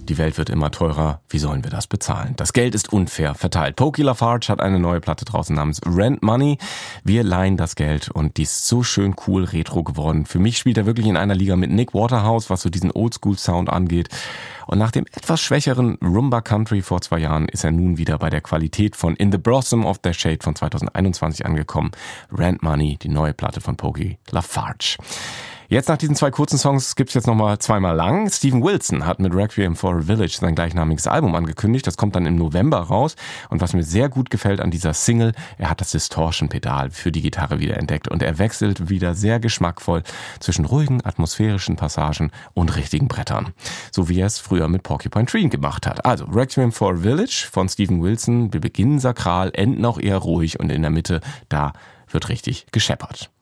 Die Welt wird immer teurer. Wie sollen wir das bezahlen? Das Geld ist unfair verteilt. Pokey LaFarge hat eine neue Platte draußen namens Rent Money. Wir leihen das Geld und die ist so schön cool retro geworden. Für mich spielt er wirklich in einer Liga mit Nick Waterhouse, was so diesen Oldschool-Sound angeht. Und nach dem etwas schwächeren Rumba Country vor 2 Jahren ist er nun wieder bei der Qualität von In the Blossom of Their Shade von 2021 angekommen. Rent Money, die neue Platte von Pokey LaFarge. Jetzt nach diesen 2 kurzen Songs gibt's jetzt nochmal 2-mal lang. Steven Wilson hat mit Requiem for a Village sein gleichnamiges Album angekündigt. Das kommt dann im November raus. Und was mir sehr gut gefällt an dieser Single, er hat das Distortion-Pedal für die Gitarre wieder entdeckt. Und er wechselt wieder sehr geschmackvoll zwischen ruhigen, atmosphärischen Passagen und richtigen Brettern. So wie er es früher mit Porcupine Tree gemacht hat. Also Requiem for a Village von Steven Wilson. Wir beginnen sakral, enden auch eher ruhig und in der Mitte, da wird richtig gescheppert.